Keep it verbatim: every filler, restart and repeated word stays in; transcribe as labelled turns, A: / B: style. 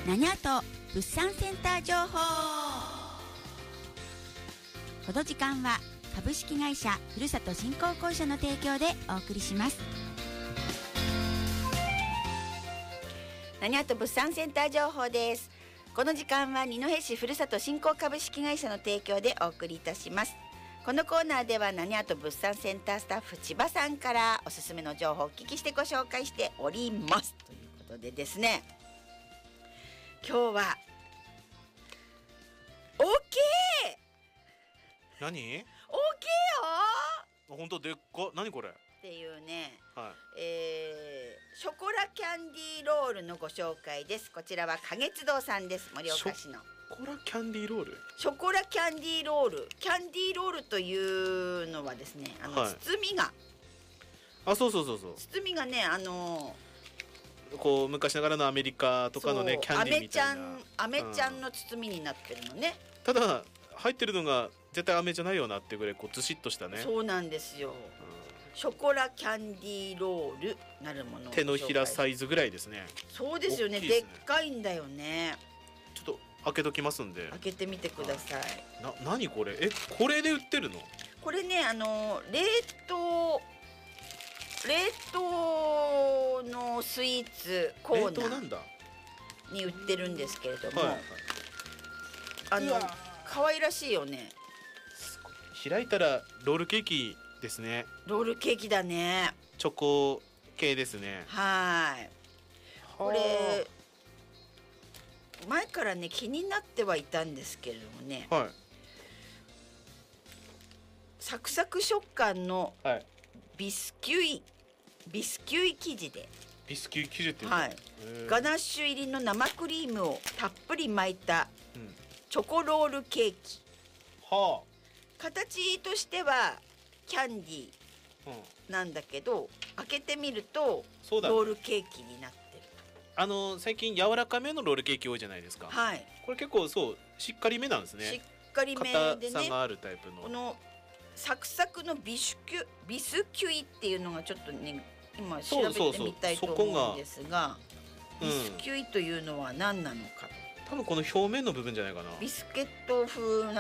A: なにゃと物産センター情報。この時間は株式会社ふるさと振興公社の提供でお送りします。なにゃと物産センター情報です。この時間は二戸市ふるさと振興株式会社の提供でお送りいたします。このコーナーではなにゃと物産センタースタッフ千葉さんからおすすめの情報をお聞きしてご紹介しておりますということでですね、今日は大きい
B: 何？
A: 大きいよ
B: 本当でっか。何これ
A: っていうね、
B: はい、
A: えー、ショコラキャンディーロールのご紹介です。こちらは花月堂さんです。盛岡市の
B: ショコラキャンディーロール。
A: ショコラキャンディーロールキャンディーロールというのはですね、あの、はい、包みが
B: あそうそうそうそう
A: 包みがね、あの
B: ー、こう昔ながらのアメリカとかのねキャンディーみたいな
A: アメちゃんアメちゃんの包みになってるのね、
B: うん、ただ入ってるのが絶対アメじゃないよなってぐらいこうずしっとしたね。
A: そうなんですよ、うん、ショコラキャンディーロールなるもの、
B: 手のひらサイズぐらいですね。
A: そうですよね、 で, ねでっかいんだよね。
B: ちょっと開けときますんで
A: 開けてみてください。
B: な、何これ？え、これで売ってるの？
A: これね、あの冷凍冷凍のスイーツコーナーに売ってるんですけれども、はいはい、あの可愛らしいよね。
B: 開いたらロールケーキですね。
A: ロールケーキだね。
B: チョコ系ですね。
A: はい。これ前からね気になってはいたんですけれどもね、はい、サクサク食感のビスキュイ、ビスキュイ生地で
B: ビスキュイ生地っていうの、
A: はい、ガナッシュ入りの生クリームをたっぷり巻いたチョコロールケーキ、はあ、形としてはキャンディーなんだけど、うん、開けてみるとロールケーキになってる。
B: あの最近柔らかめのロールケーキ多いじゃないですか。
A: はい。
B: これ結構そうしっかりめなんですね。
A: しっかりめでね。
B: 硬さがあるタイプの。
A: このサクサクのビスキュビスキュイっていうのがちょっとね今調べてみたいと思うんですが、ビスキュイというのは何なのか。
B: 多分この表面の部分じゃないかな。
A: ビスケット風な